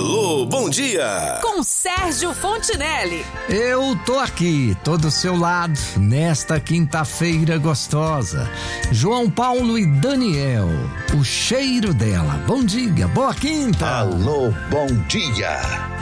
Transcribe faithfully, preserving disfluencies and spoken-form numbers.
Alô, bom dia! Com Sérgio Fontinelli. Eu tô aqui, tô do seu lado, nesta quinta-feira gostosa. João Paulo e Daniel, o cheiro dela. Bom dia, boa quinta! Alô, bom dia!